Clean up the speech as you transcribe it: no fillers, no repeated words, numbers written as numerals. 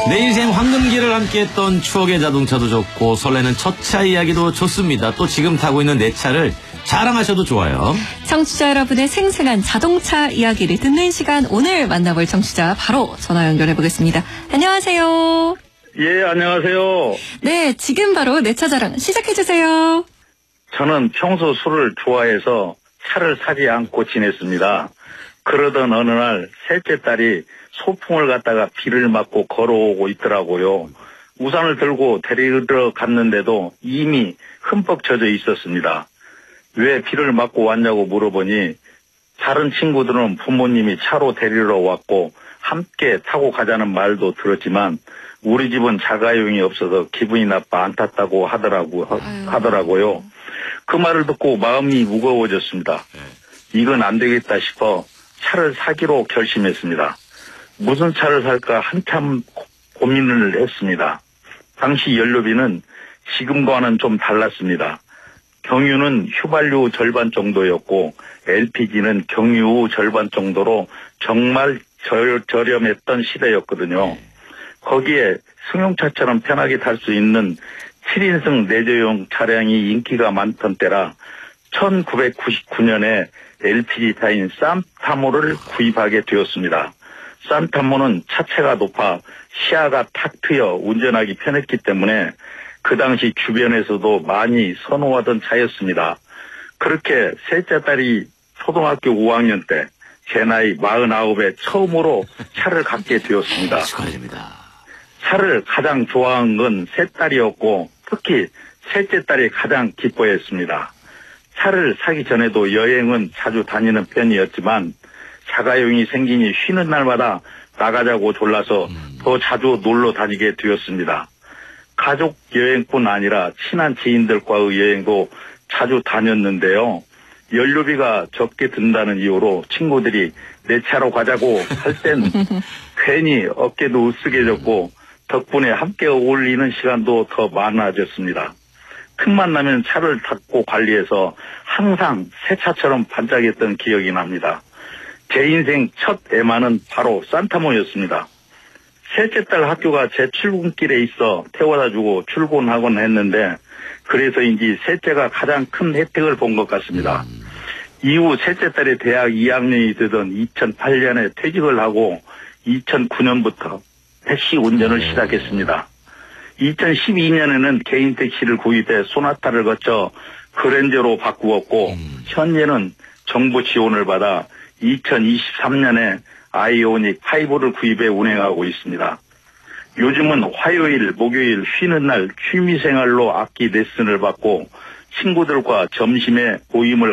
내 인생 황금기를 함께했던 추억의 자동차도 좋고 설레는 첫 차 이야기도 좋습니다. 또 지금 타고 있는 내 차를 자랑하셔도 좋아요. 청취자 여러분의 생생한 자동차 이야기를 듣는 시간, 오늘 만나볼 청취자 바로 전화 연결해 보겠습니다. 안녕하세요. 예, 안녕하세요. 네, 지금 바로 내 차 자랑 시작해 주세요. 저는 평소 술을 좋아해서 차를 사지 않고 지냈습니다. 그러던 어느 날 셋째 딸이 소풍을 갔다가 비를 맞고 걸어오고 있더라고요. 우산을 들고 데리러 갔는데도 이미 흠뻑 젖어 있었습니다. 왜 비를 맞고 왔냐고 물어보니 다른 친구들은 부모님이 차로 데리러 왔고 함께 타고 가자는 말도 들었지만 우리 집은 자가용이 없어서 기분이 나빠 안 탔다고 하더라고요. 그 말을 듣고 마음이 무거워졌습니다. 이건 안 되겠다 싶어 차를 사기로 결심했습니다. 무슨 차를 살까 한참 고민을 했습니다. 당시 연료비는 지금과는 좀 달랐습니다. 경유는 휘발유 절반 정도였고 LPG는 경유 절반 정도로 정말 저렴했던 시대였거든요. 거기에 승용차처럼 편하게 탈 수 있는 7인승 내조용 차량이 인기가 많던 때라 1999년에 LPG차인 산타모를 구입하게 되었습니다. 산타모는 차체가 높아 시야가 탁 트여 운전하기 편했기 때문에 그 당시 주변에서도 많이 선호하던 차였습니다. 그렇게 셋째 딸이 초등학교 5학년 때 제 나이 49에 처음으로 차를 갖게 되었습니다. 축하드립니다. 차를 가장 좋아한 건 셋 딸이었고 특히 셋째 딸이 가장 기뻐했습니다. 차를 사기 전에도 여행은 자주 다니는 편이었지만 자가용이 생기니 쉬는 날마다 나가자고 졸라서 더 자주 놀러 다니게 되었습니다. 가족 여행뿐 아니라 친한 지인들과의 여행도 자주 다녔는데요. 연료비가 적게 든다는 이유로 친구들이 내 차로 가자고 할 땐 괜히 어깨도 으쓱해졌고 덕분에 함께 어울리는 시간도 더 많아졌습니다. 틈만 나면 차를 닦고 관리해서 항상 새 차처럼 반짝였던 기억이 납니다. 제 인생 첫 에마는 바로 산타모였습니다. 셋째 딸 학교가 제 출근길에 있어 태워다주고 출근하곤 했는데 그래서인지 셋째가 가장 큰 혜택을 본 것 같습니다. 이후 셋째 딸이 대학 2학년이 되던 2008년에 퇴직을 하고 2009년부터 택시 운전을 시작했습니다. 2012년에는 개인 택시를 구입해 소나타를 거쳐 그랜저로 바꾸었고 현재는 정부 지원을 받아 2023년에 아이오닉 5를 구입해 운행하고 있습니다. 요즘은 화요일, 목요일 쉬는 날 취미생활로 악기 레슨을 받고 친구들과 점심에 모임을